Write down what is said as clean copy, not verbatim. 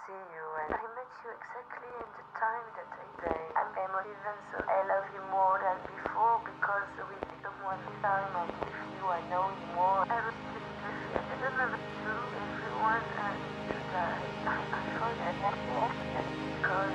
see you, and I met you exactly in the time that I am emotive, and so I love